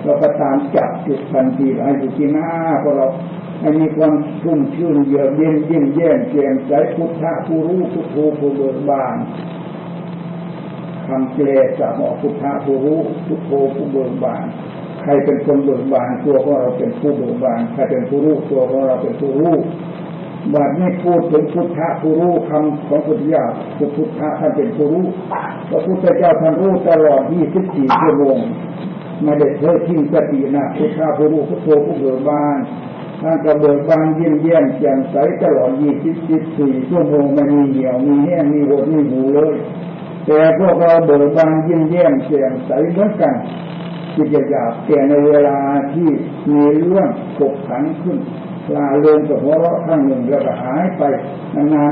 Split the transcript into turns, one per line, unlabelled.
เราก็ตามจับจุดทันทีให้อยู่ที่หน้าพอเราให้มีความชุ่มชื่นเยือกเย็นยิ้มแย้มแจ่มใสพุทธะผู้รู้พุทโธผู้เบิกบานคำเจริญจะบอกพุทธะผู้รู้พุทโธผู้เบิกบานใครเป็นคนเบิกบานตัวของเราเป็นผู้เบิกบานใครเป็นผู้รู้ตัวของเราเป็นผู้รู้บัดนี้พูดถึงพุทธะผู้รู้คำของพุทธเจ้าพุทธะท่านเป็นผู้รู้พระพุทธเจ้าท่านรู้ตลอด24 ชั่วโมงไม่ได้ทิ้งสตินะพุทธะผู้รู้พุทโธผู้เบิกบานท่านก็เบิกบานยิ้มแย้มแจ่มใสตลอด24 ชั่วโมงไม่มีเหี่ยวมีแห้งมีหดมีหูเลยแต่พวกเราเบิกบานยิ้มแย้มแจ่มใสเหมือนกันจิตหยาบแต่ในเวลาที่มีเรื่องขบขันขึ้นลาเริงกับหัวเราะข้างหนึ่งแล้วก็หายไปนาน